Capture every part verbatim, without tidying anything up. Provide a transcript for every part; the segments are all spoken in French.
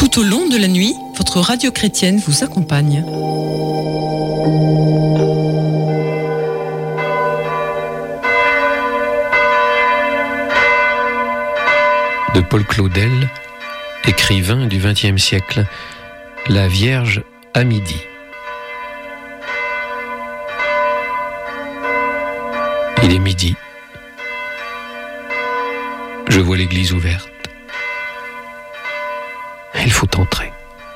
Tout au long de la nuit, votre radio chrétienne vous accompagne. De Paul Claudel, écrivain du vingtième siècle, La Vierge à midi. Il est midi. Je vois l'église ouverte. Il faut entrer.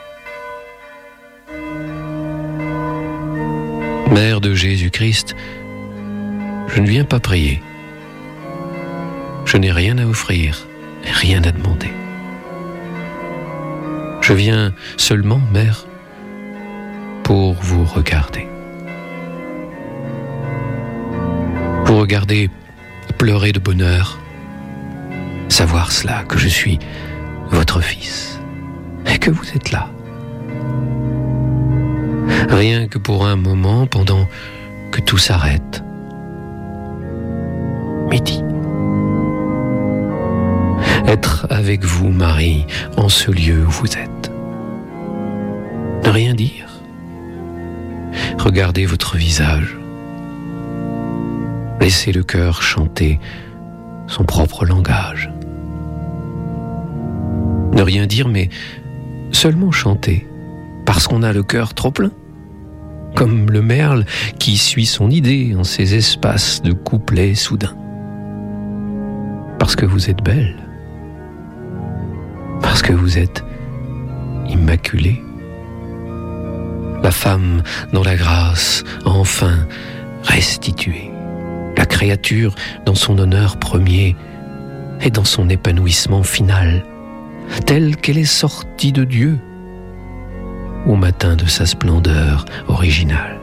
Mère de Jésus-Christ, je ne viens pas prier. Je n'ai rien à offrir, rien à demander. Je viens seulement, Mère, pour vous regarder. Vous regarder pleurer de bonheur, savoir cela, que je suis votre fils, et que vous êtes là. Rien que pour un moment, pendant que tout s'arrête. Midi. Être avec vous, Marie, en ce lieu où vous êtes. Ne rien dire. Regardez votre visage. Laissez le cœur chanter son propre langage. Ne rien dire, mais seulement chanter, parce qu'on a le cœur trop plein, comme le merle qui suit son idée en ces espaces de couplets soudains. Parce que vous êtes belle, parce que vous êtes immaculée, la femme dont la grâce a enfin restitué, la créature dans son honneur premier et dans son épanouissement final, telle qu'elle est sortie de Dieu au matin de sa splendeur originale.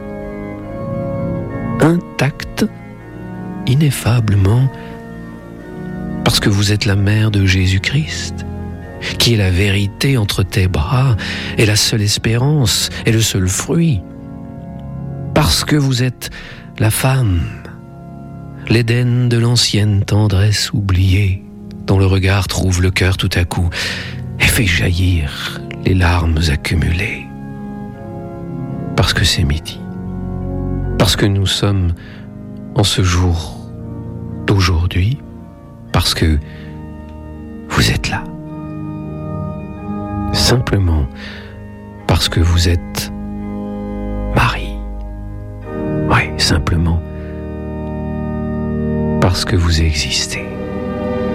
Intacte, ineffablement, parce que vous êtes la mère de Jésus-Christ, qui est la vérité entre tes bras et la seule espérance et le seul fruit. Parce que vous êtes la femme, l'Éden de l'ancienne tendresse oubliée, dont le regard trouve le cœur tout à coup et fait jaillir les larmes accumulées. Parce que c'est midi. Parce que nous sommes en ce jour d'aujourd'hui. Parce que vous êtes là. Simplement parce que vous êtes Marie. Oui, simplement parce que vous existez.